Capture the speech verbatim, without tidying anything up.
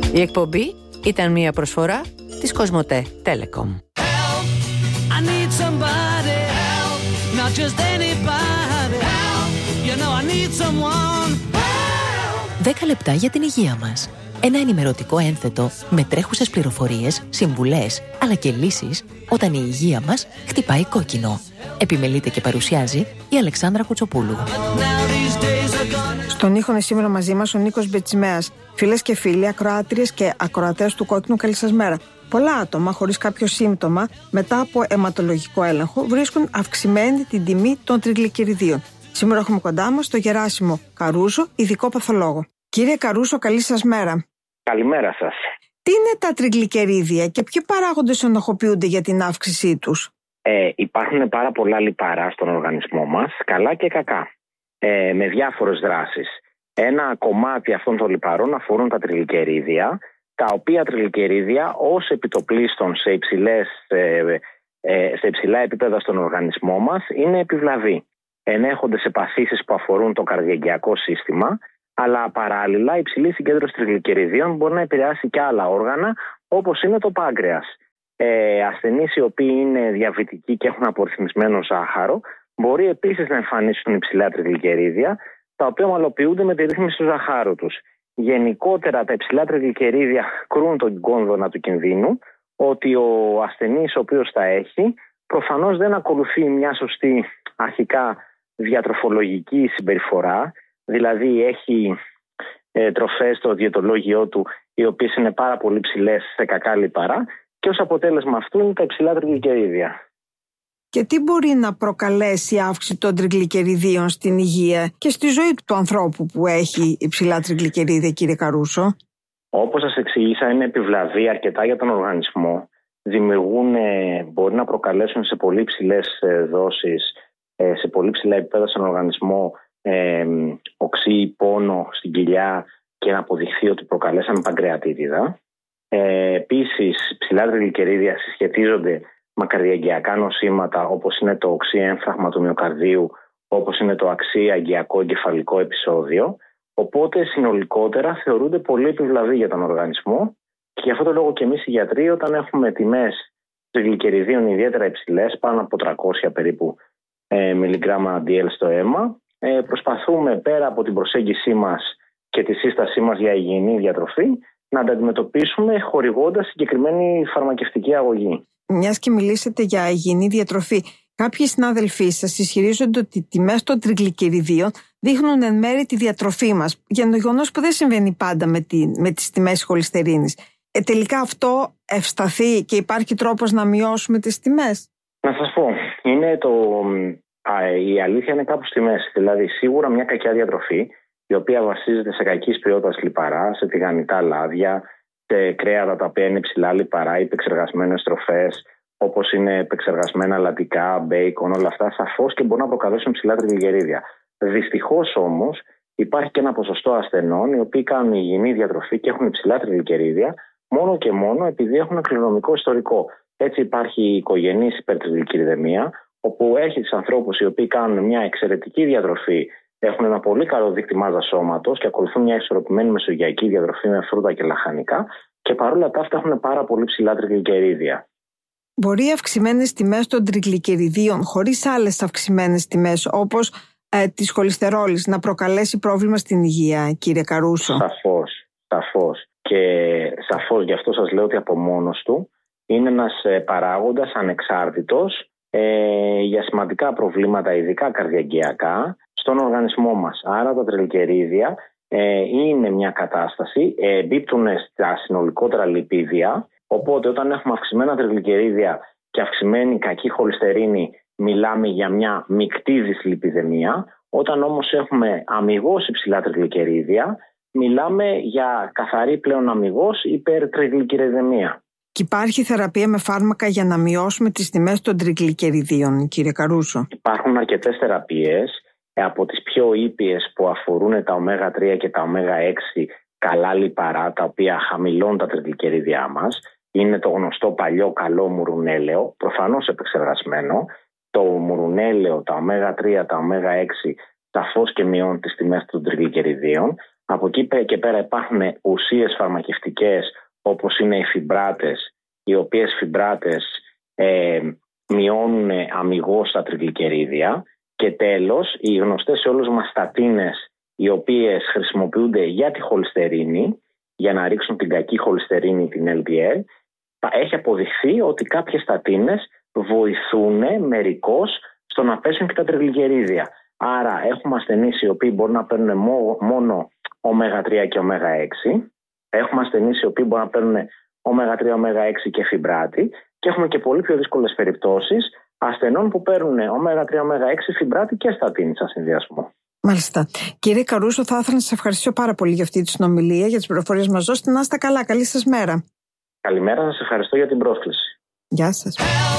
Η εκπομπή ήταν μια προσφορά της Κοσμοτέ Telecom. Δέκα λεπτά για την υγεία μας. Ένα ενημερωτικό ένθετο με τρέχουσες πληροφορίες, συμβουλές, αλλά και λύσεις όταν η υγεία μας χτυπάει κόκκινο. Επιμελείται και παρουσιάζει η Αλεξάνδρα Κουτσοπούλου. Στον ήχο είναι σήμερα μαζί μας ο Νίκος Μπετσιμέας. Φίλες και φίλοι, ακροάτριες και ακροατές του Κόκκινου, καλή σας μέρα. Πολλά άτομα χωρίς κάποιο σύμπτωμα μετά από αιματολογικό έλεγχο βρίσκουν αυξημένη την τιμή των τριγλικεριδίων. Σήμερα έχουμε κοντά μας τον Γεράσιμο Καρούζο, ειδικό παθολόγο. Κύριε Καρούζο, καλή σας μέρα. Καλημέρα σας. Τι είναι τα τριγλικερίδια και ποιοι παράγοντες ενοχοποιούνται για την αύξησή τους? Ε, υπάρχουν πάρα πολλά λιπαρά στον οργανισμό μας, καλά και κακά, ε, με διάφορες δράσεις. Ένα κομμάτι αυτών των λιπαρών αφορούν τα τριγλικερίδια, τα οποία τριγλικερίδια ως επιτοπλίστων σε, υψηλές, ε, ε, σε υψηλά επίπεδα στον οργανισμό μας είναι επιβλαβή. Ενέχονται σε παθήσεις που αφορούν το καρδιαγγειακό σύστημα, αλλά παράλληλα η υψηλή συγκέντρωση τριγλικεριδίων μπορεί να επηρεάσει και άλλα όργανα, όπως είναι το πάγκρεας. Ε, ασθενείς οι οποίοι είναι διαβητικοί και έχουν απορριθμισμένο ζάχαρο μπορεί επίσης να εμφανίσουν υψηλά τριγλικερίδια, τα οποία ομαλοποιούνται με τη ρύθμιση του ζαχάρου τους. Γενικότερα τα υψηλά τριγλικερίδια κρούν τον κόνδωνα του κινδύνου ότι ο ασθενής ο οποίος τα έχει προφανώς δεν ακολουθεί μια σωστή αρχικά διατροφολογική συμπεριφορά, δηλαδή έχει ε, τροφές στο διαιτολόγιο του οι οποίες είναι πάρα πολύ ψηλές σε κακά λιπαρά και ως αποτέλεσμα αυτού είναι τα υψηλά τριγλικερίδια. Και τι μπορεί να προκαλέσει η αύξηση των τριγλικεριδίων στην υγεία και στη ζωή του ανθρώπου που έχει υψηλά τριγλικερίδια, κύριε Καρούσο? Όπως σας εξήγησα, είναι επιβλαβή αρκετά για τον οργανισμό. Δημιουργούν, μπορεί να προκαλέσουν σε πολύ ψηλές δόσεις, σε πολύ ψηλά επίπεδα στον οργανισμό, ε, οξύ, πόνο στην κοιλιά και να αποδειχθεί ότι προκαλέσαν παγκρεατίτιδα. Ε, επίσης, ψηλά τριγλικερίδια συσχετίζονται με καρδιαγγειακά νοσήματα όπως είναι το οξύ έμφραγμα του μυοκαρδίου, όπως είναι το αξί αγκιακό εγκεφαλικό επεισόδιο. Οπότε συνολικότερα θεωρούνται πολύ επιβλαβή για τον οργανισμό και γι' αυτό το λόγο και εμείς οι γιατροί, όταν έχουμε τιμές τριγλικεριδίων ιδιαίτερα υψηλές, πάνω από τριακόσια περίπου ε, μιλιγκράμμα ντι ελ στο αίμα, ε, προσπαθούμε πέρα από την προσέγγισή μας και τη σύστασή μας για υγιεινή διατροφή να τα αντιμετωπίσουμε χορηγώντας συγκεκριμένη φαρμακευτική αγωγή. Μιας και μιλήσετε για υγιεινή διατροφή, κάποιοι συνάδελφοί σας ισχυρίζονται ότι οι τιμές των τριγλικεριδίων δείχνουν εν μέρει τη διατροφή μας, για το γεγονός που δεν συμβαίνει πάντα με, τη, με τις τιμές χολυστερίνης. Ε, τελικά αυτό ευσταθεί και υπάρχει τρόπος να μειώσουμε τις τιμές? Να σας πω, είναι το, α, η αλήθεια είναι κάπου στη μέση. Δηλαδή σίγουρα μια κακιά διατροφή, η οποία βασίζεται σε κακής ποιότητας λιπαρά, σε τηγανιτά λάδια, σε κρέατα τα οποία είναι ψηλά λιπαρά, επεξεργασμένες τροφές, όπως είναι επεξεργασμένα αλατικά, μπέικον, όλα αυτά, σαφώς και μπορούν να προκαλέσουν ψηλά τριγλικερίδια. Δυστυχώς όμως υπάρχει και ένα ποσοστό ασθενών οι οποίοι κάνουν υγιεινή διατροφή και έχουν υψηλά τριγλικερίδια μόνο και μόνο επειδή έχουν κληρονομικό ιστορικό. Έτσι υπάρχει η οικογενής υπερτριγλικεριδαιμία, όπου έχει τους ανθρώπους οι οποίοι κάνουν μια εξαιρετική διατροφή, έχουν ένα πολύ καλό δείκτη μάζας σώματος και ακολουθούν μια ισορροπημένη μεσογειακή διατροφή με φρούτα και λαχανικά και παρόλα τα αυτά έχουν πάρα πολύ ψηλά τριγλικερίδια. Μπορεί οι αυξημένες τιμές των τριγλικεριδίων χωρίς άλλες αυξημένες τιμές όπως ε, της χολυστερόλης να προκαλέσει πρόβλημα στην υγεία, κύριε Καρούσο? Σαφώς, σαφώς. Και σαφώς γι' αυτό σας λέω ότι από μόνος του είναι ένας παράγοντας ανεξάρτητος ε, για σημαντικά προβλήματα, ειδικά καρδιαγγειακά, στον οργανισμό μας. Άρα τα τριγλικερίδια ε, είναι μια κατάσταση, ε, εμπίπτουν στα συνολικότερα λιπίδια, οπότε όταν έχουμε αυξημένα τριγλικερίδια και αυξημένη κακή χολυστερίνη μιλάμε για μια μεικτή δυσλιπιδαιμία. Όταν όμως έχουμε αμιγώς υψηλά τριγλικερίδια μιλάμε για καθαρή πλέον αμιγώς υπερτριγλικεριδαιμία. Και υπάρχει θεραπεία με φάρμακα για να μειώσουμε τις τιμές των τριγλικεριδίων, κύριε Καρούσο? Υπάρχουν αρκετές θεραπείες. Από τις πιο ήπιες που αφορούν τα ωμέγα τρία και τα ωμέγα έξι καλά λιπαρά, τα οποία χαμηλώνουν τα τριγλικερίδια μας, είναι το γνωστό παλιό καλό μουρουνέλαιο, προφανώς επεξεργασμένο. Το μουρουνέλαιο, τα ωμέγα τρία, τα ωμέγα έξι, σαφώς και μειώνουν τις τιμές των τριγλικεριδίων. Από εκεί και πέρα υπάρχουν ουσίες φαρμακευτικές όπως είναι οι φιμπράτες, οι οποίες φιμπράτες ε, μειώνουν αμιγώς τα τριγλικερίδια. Και τέλος, οι γνωστές σε όλους μας στατίνες, οι οποίες χρησιμοποιούνται για τη χολυστερίνη, για να ρίξουν την κακή χολυστερίνη, την ελ ντι ελ. Έχει αποδειχθεί ότι κάποιες στατίνες βοηθούν μερικώς στο να πέσουν και τα τριγλικερίδια. Άρα έχουμε ασθενείς οι οποίοι μπορούν να παίρνουν μόνο ωμέγα τρία και ωμέγα έξι. Έχουμε ασθενείς οι οποίοι μπορούν να παίρνουν ωμέγα τρία, ωμέγα έξι και φιμπράτη. Και έχουμε και πολύ πιο δύσκολες περιπτώσεις ασθενών που παίρνουν ωμέγα τρία, ωμέγα έξι, φιμπράτη και στατίνη σαν συνδυασμό. Μάλιστα. Κύριε Καρούσο, θα ήθελα να σας ευχαριστήσω πάρα πολύ για αυτή τη συνομιλία, για τις πληροφορίες μας δώσετε. Να είστε καλά. Καλή σας μέρα. Καλημέρα, σας ευχαριστώ για την πρόσκληση. Γεια σας.